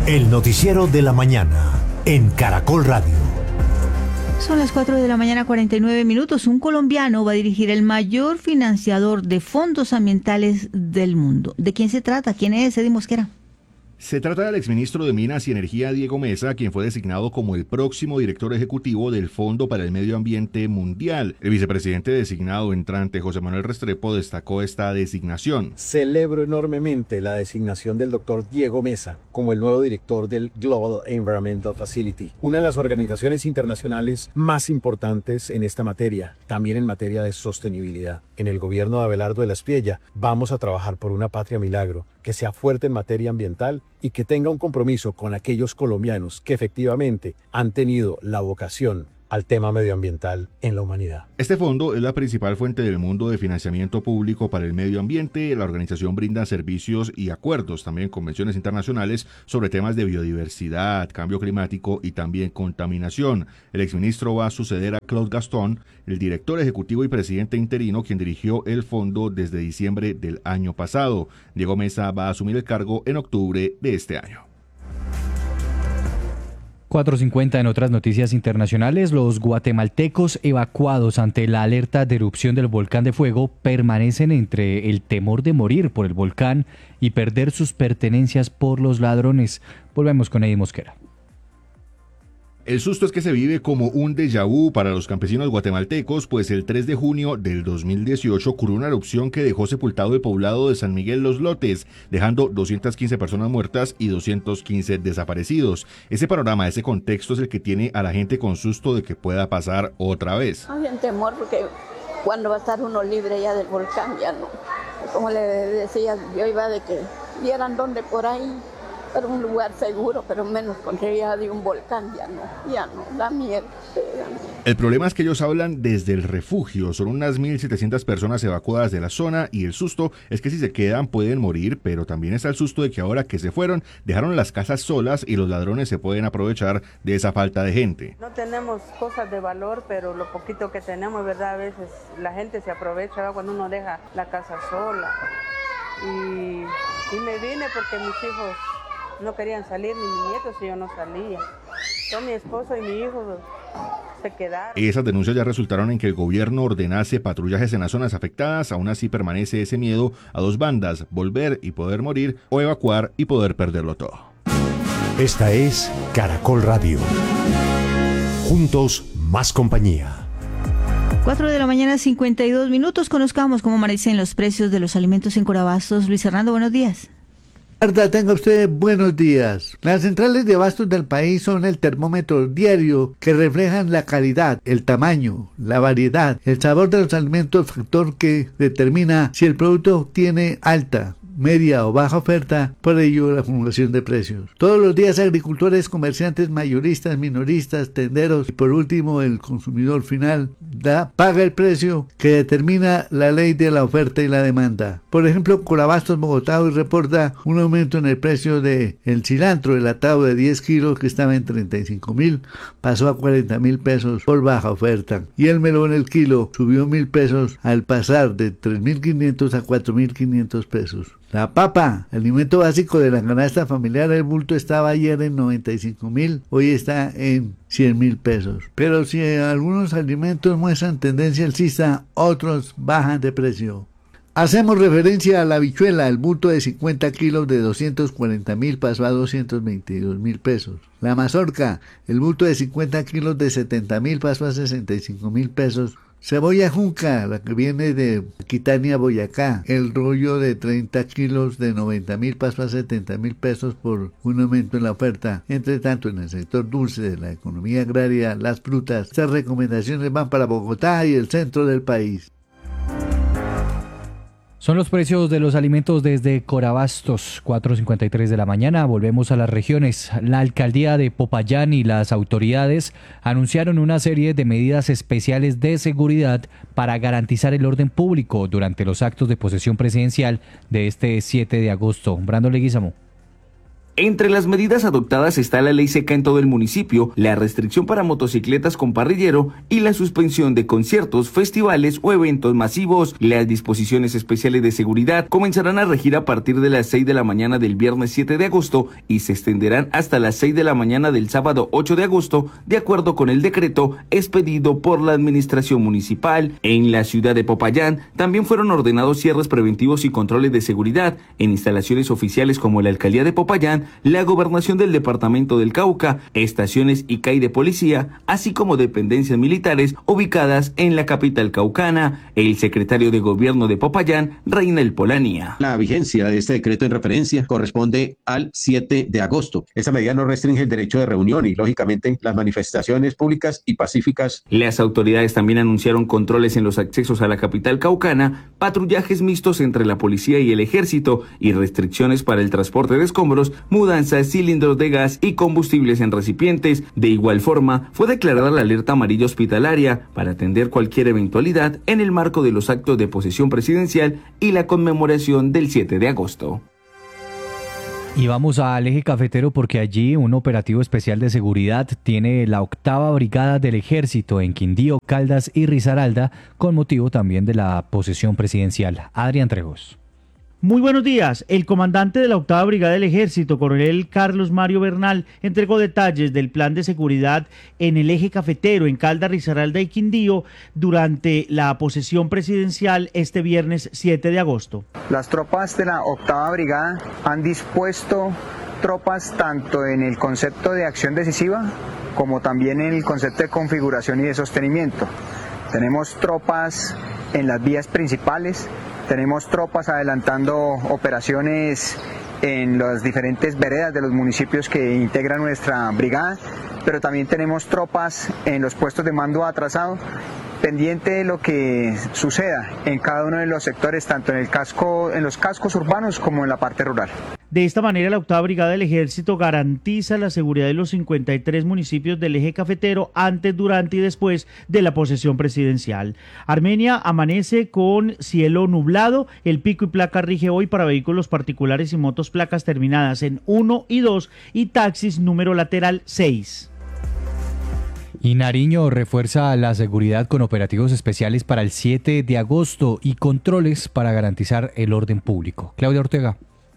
El noticiero de la mañana en Caracol Radio. Son las 4 de la mañana, 49 minutos. Un colombiano va a dirigir el mayor financiador de fondos ambientales del mundo. ¿De quién se trata? ¿Quién es Eddie Mosquera? Se trata del exministro de Minas y Energía, Diego Mesa, quien fue designado como el próximo director ejecutivo del Fondo para el Medio Ambiente Mundial. El vicepresidente designado entrante, José Manuel Restrepo, destacó esta designación. Celebro enormemente la designación del doctor Diego Mesa como el nuevo director del Global Environmental Facility, una de las organizaciones internacionales más importantes en esta materia, también en materia de sostenibilidad. En el gobierno de Abelardo de la Espriella vamos a trabajar por una patria milagro que sea fuerte en materia ambiental y que tenga un compromiso con aquellos colombianos que efectivamente han tenido la vocación al tema medioambiental en la humanidad. Este fondo es la principal fuente del mundo de financiamiento público para el medio ambiente. La organización brinda servicios y acuerdos, también convenciones internacionales sobre temas de biodiversidad, cambio climático y también contaminación. El exministro va a suceder a Claude Gaston, el director ejecutivo y presidente interino, quien dirigió el fondo desde diciembre del año pasado. Diego Mesa va a asumir el cargo en octubre de este año. 4:50 en otras noticias internacionales. Los guatemaltecos evacuados ante la alerta de erupción del volcán de fuego permanecen entre el temor de morir por el volcán y perder sus pertenencias por los ladrones. Volvemos con Eddie Mosquera. El susto es que se vive como un déjà vu para los campesinos guatemaltecos, pues el 3 de junio del 2018 ocurrió una erupción que dejó sepultado el poblado de San Miguel Los Lotes, dejando 215 personas muertas y 215 desaparecidos. Ese panorama, ese contexto es el que tiene a la gente con susto de que pueda pasar otra vez. Hay un temor porque cuando va a estar uno libre ya del volcán, ya no. Como le decía, yo iba de que vieran dónde por ahí. Era un lugar seguro, pero menos conseguía de un volcán, ya no, da miedo. El problema es que ellos hablan desde el refugio, son unas 1.700 personas evacuadas de la zona y el susto es que si se quedan pueden morir, pero también está el susto de que ahora que se fueron, dejaron las casas solas y los ladrones se pueden aprovechar de esa falta de gente. No tenemos cosas de valor, pero lo poquito que tenemos, ¿verdad? A veces la gente se aprovecha, ¿verdad? Cuando uno deja la casa sola. Y me vine porque mis hijos no querían salir, ni mis nietos, y yo no salía. Yo, mi esposo y mi hijo se quedaron. Esas denuncias ya resultaron en que el gobierno ordenase patrullajes en las zonas afectadas. Aún así permanece ese miedo a dos bandas: volver y poder morir, o evacuar y poder perderlo todo. Esta es Caracol Radio. Juntos, más compañía. 4 de la mañana, 52 minutos. Conozcamos cómo amanecen los precios de los alimentos en Corabastos. Luis Hernando, buenos días. Tenga usted buenos días. Las centrales de abastos del país son el termómetro diario que reflejan la calidad, el tamaño, la variedad, el sabor de los alimentos, factor que determina si el producto tiene alta, media o baja oferta, por ello la formulación de precios. Todos los días agricultores, comerciantes, mayoristas, minoristas, tenderos y por último el consumidor final paga el precio que determina la ley de la oferta y la demanda. Por ejemplo, Corabastos Bogotá hoy reporta un aumento en el precio de el cilantro, el atado de 10 kilos que estaba en 35.000, pasó a 40.000 pesos por baja oferta. Y el melón el kilo subió 1.000 pesos al pasar de 3.500 a 4.500 pesos. La papa, alimento básico de la canasta familiar, el bulto estaba ayer en 95.000, hoy está en 100.000 pesos. Pero si algunos alimentos muestran tendencia alcista, otros bajan de precio. Hacemos referencia a la habichuela, el bulto de 50 kilos de 240.000 pasó a 222.000 pesos. La mazorca, el bulto de 50 kilos de 70.000 pasó a 65.000 pesos. Cebolla junca, la que viene de Aquitania, Boyacá, el rollo de 30 kilos de 90.000 pasó a 70.000 pesos por un aumento en la oferta. Entre tanto, en el sector dulce de la economía agraria, las frutas, estas recomendaciones van para Bogotá y el centro del país. Son los precios de los alimentos desde Corabastos, 4:53 de la mañana. Volvemos a las regiones. La alcaldía de Popayán y las autoridades anunciaron una serie de medidas especiales de seguridad para garantizar el orden público durante los actos de posesión presidencial de este 7 de agosto. Brando Leguizamo. Entre las medidas adoptadas está la ley seca en todo el municipio, la restricción para motocicletas con parrillero y la suspensión de conciertos, festivales o eventos masivos. Las disposiciones especiales de seguridad comenzarán a regir a partir de las 6 de la mañana del viernes 7 de agosto y se extenderán hasta las 6 de la mañana del sábado 8 de agosto, de acuerdo con el decreto expedido por la administración municipal. En la ciudad de Popayán también fueron ordenados cierres preventivos y controles de seguridad en instalaciones oficiales como la alcaldía de Popayán, la gobernación del departamento del Cauca, estaciones y CAI de policía, así como dependencias militares ubicadas en la capital caucana. El secretario de gobierno de Popayán, Reinel Polania. La vigencia de este decreto en referencia corresponde al 7 de agosto. Esta medida no restringe el derecho de reunión y, lógicamente, las manifestaciones públicas y pacíficas. Las autoridades también anunciaron controles en los accesos a la capital caucana, patrullajes mixtos entre la policía y el ejército y restricciones para el transporte de escombros, mudanzas, cilindros de gas y combustibles en recipientes. De igual forma, fue declarada la alerta amarilla hospitalaria para atender cualquier eventualidad en el marco de los actos de posesión presidencial y la conmemoración del 7 de agosto. Y vamos al eje cafetero porque allí un operativo especial de seguridad tiene la 8ª Brigada del Ejército en Quindío, Caldas y Risaralda con motivo también de la posesión presidencial. Adrián Trejos. Muy buenos días. El comandante de la 8ª Brigada del Ejército, coronel Carlos Mario Bernal, entregó detalles del plan de seguridad en el eje cafetero en Caldas, Risaralda y Quindío durante la posesión presidencial este viernes 7 de agosto. Las tropas de la 8ª Brigada han dispuesto tropas tanto en el concepto de acción decisiva como también en el concepto de configuración y de sostenimiento. Tenemos tropas en las vías principales. Tenemos tropas adelantando operaciones en las diferentes veredas de los municipios que integran nuestra brigada, pero también tenemos tropas en los puestos de mando atrasado, pendiente de lo que suceda en cada uno de los sectores, tanto en los cascos urbanos como en la parte rural. De esta manera, la 8ª Brigada del Ejército garantiza la seguridad de los 53 municipios del eje cafetero antes, durante y después de la posesión presidencial. Armenia amanece con cielo nublado. El pico y placa rige hoy para vehículos particulares y motos placas terminadas en 1 y 2 y taxis número lateral 6. Y Nariño refuerza la seguridad con operativos especiales para el 7 de agosto y controles para garantizar el orden público. Claudia Ortega.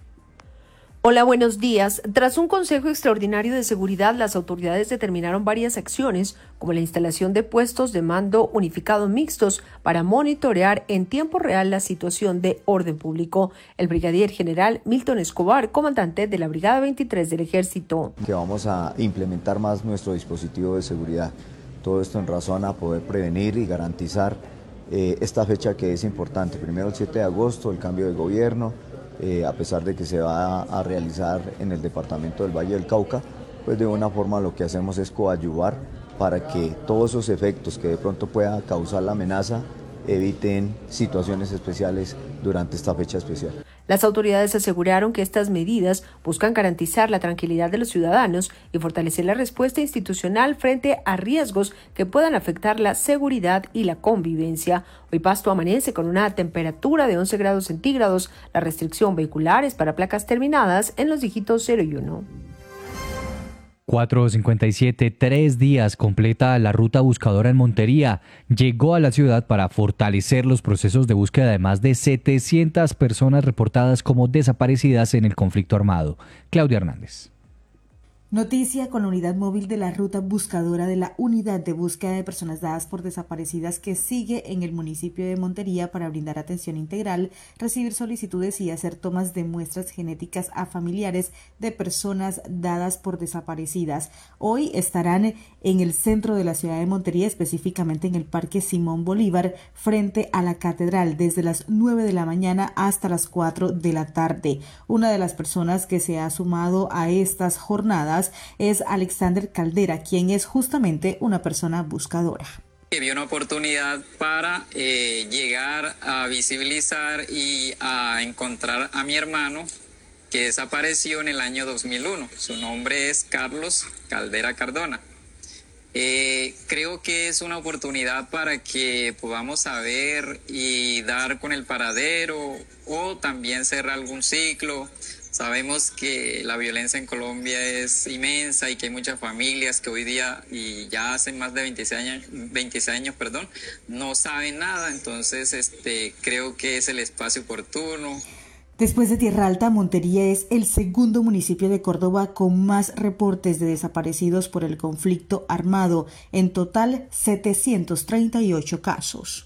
Hola, buenos días. Tras un consejo extraordinario de seguridad, las autoridades determinaron varias acciones, como la instalación de puestos de mando unificado mixtos para monitorear en tiempo real la situación de orden público. El brigadier general Milton Escobar, comandante de la Brigada 23 del Ejército. Que vamos a implementar más nuestro dispositivo de seguridad. Todo esto en razón a poder prevenir y garantizar esta fecha que es importante. Primero el 7 de agosto, el cambio de gobierno. A pesar de que se va a realizar en el departamento del Valle del Cauca, pues de una forma lo que hacemos es coadyuvar para que todos esos efectos que de pronto pueda causar la amenaza eviten situaciones especiales durante esta fecha especial. Las autoridades aseguraron que estas medidas buscan garantizar la tranquilidad de los ciudadanos y fortalecer la respuesta institucional frente a riesgos que puedan afectar la seguridad y la convivencia. Hoy Pasto amanece con una temperatura de 11 grados centígrados. La restricción vehicular es para placas terminadas en los dígitos 0 y 1. 4:57, 3 días completa la ruta buscadora en Montería. Llegó a la ciudad para fortalecer los procesos de búsqueda de más de 700 personas reportadas como desaparecidas en el conflicto armado. Claudia Hernández. Noticia con la unidad móvil de la ruta buscadora de la Unidad de Búsqueda de Personas Dadas por Desaparecidas que sigue en el municipio de Montería para brindar atención integral, recibir solicitudes y hacer tomas de muestras genéticas a familiares de personas dadas por desaparecidas. Hoy estarán en el centro de la ciudad de Montería, específicamente en el Parque Simón Bolívar, frente a la Catedral, desde las 9 de la mañana hasta las 4 de la tarde. Una de las personas que se ha sumado a estas jornadas es Alexander Caldera, quien es justamente una persona buscadora. Vi una oportunidad para llegar a visibilizar y a encontrar a mi hermano que desapareció en el año 2001. Su nombre es Carlos Caldera Cardona. Creo que es una oportunidad para que podamos saber y dar con el paradero o también cerrar algún ciclo Sabemos que la violencia en Colombia es inmensa y que hay muchas familias que hoy día y ya hace más de 26 años, no saben nada. Entonces, creo que es el espacio oportuno. Después de Tierra Alta, Montería es el segundo municipio de Córdoba con más reportes de desaparecidos por el conflicto armado. En total, 738 casos.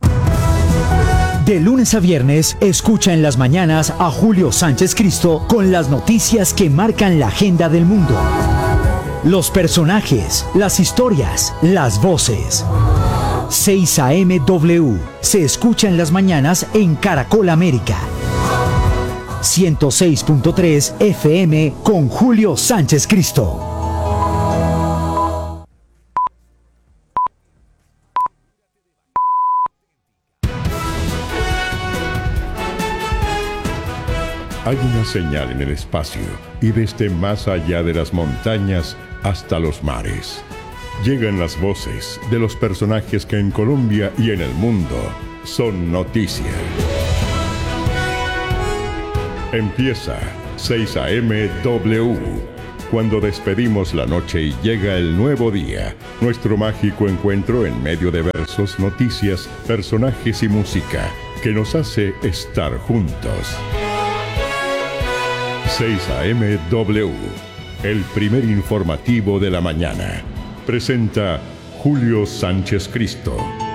De lunes a viernes, escucha en las mañanas a Julio Sánchez Cristo con las noticias que marcan la agenda del mundo. Los personajes, las historias, las voces. 6 AM W se escucha en las mañanas en Caracol América. 106.3 FM con Julio Sánchez Cristo. Hay una señal en el espacio y desde más allá de las montañas hasta los mares. Llegan las voces de los personajes que en Colombia y en el mundo son noticia. Empieza 6 AM W, cuando despedimos la noche y llega el nuevo día, nuestro mágico encuentro en medio de versos, noticias, personajes y música que nos hace estar juntos. 6 AM W, el primer informativo de la mañana. Presenta Julio Sánchez Cristo.